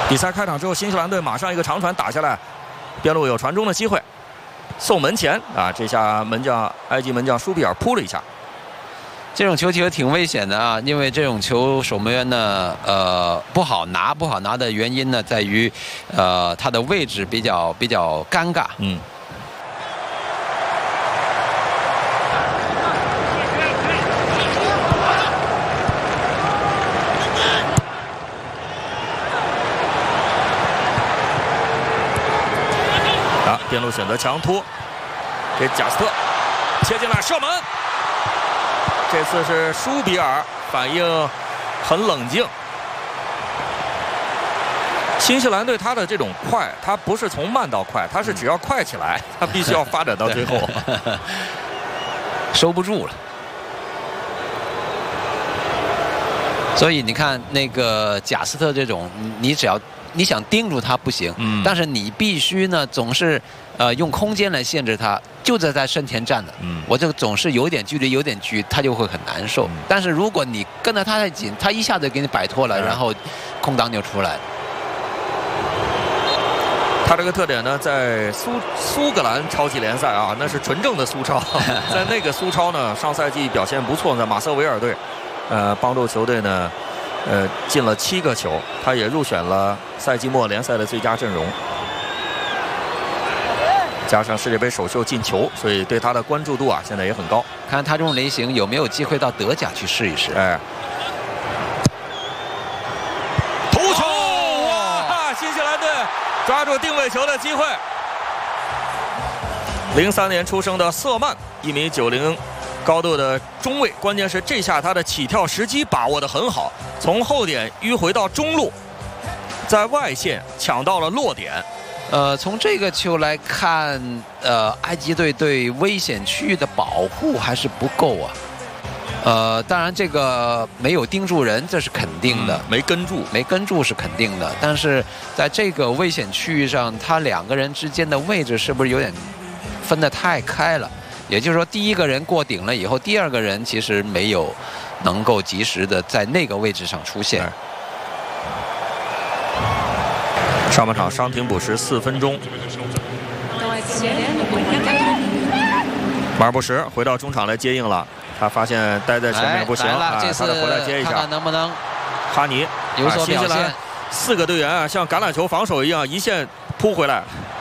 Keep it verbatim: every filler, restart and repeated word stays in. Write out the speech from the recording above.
比赛开场之后，新西兰队马上一个长传打下来，边路有传中的机会，送门前啊！这下门将埃及门将舒比尔扑了一下。 这种球其实挺危险的啊，因为这种球守门员呢，呃，不好拿，不好拿的原因呢，在于，呃，他的位置比较比较尴尬。 嗯。啊，边路选择强突，给贾斯特切进来射门。这次是舒比尔反应很冷静。新西兰队他的这种快，他不是从慢到快，他是只要快起来，他必须要发展到最后， 收不住了。所以你看那个贾斯特这种，你只要你想盯住他不行，嗯，但是你必须呢总是呃用空间来限制他。就在在身前站的，嗯，我就总是有点距离，有点距，他就会很难受。嗯、但是如果你跟着他太紧，他一下子给你摆脱了，嗯、然后空档就出来了。 他这个特点呢，在苏苏格兰超级联赛啊，那是纯正的苏超。在那个苏超呢，上赛季表现不错，在马瑟维尔队，呃，帮助球队呢，呃，进了七个球，他也入选了赛季末联赛的最佳阵容。加上世界杯首秀进球，所以对他的关注度啊现在也很高。 看他这种类型有没有机会到德甲去试一试。 哎，头球！哇！新西兰队抓住定位球的机会。零三年出生的瑟曼，一米九零高度的中卫，关键是这下他的起跳时机把握得很好，从后点迂回到中路，在外线抢到了落点。 呃，从这个球来看，呃，埃及队对危险区域的保护还是不够啊。呃，当然这个没有盯住人，这是肯定的， 嗯、没跟住， 没跟住是肯定的。但是在这个危险区域上，他两个人之间的位置是不是有点分得太开了？也就是说，第一个人过顶了以后，第二个人其实没有能够及时的在那个位置上出现。 上半场伤停补时四分钟，马尔布什回到中场来接应了。他发现待在前面不行啊， 这次他回来接一下， 看看能不能哈尼有所表现。 四个队员啊，像橄榄球防守一样一线扑回来。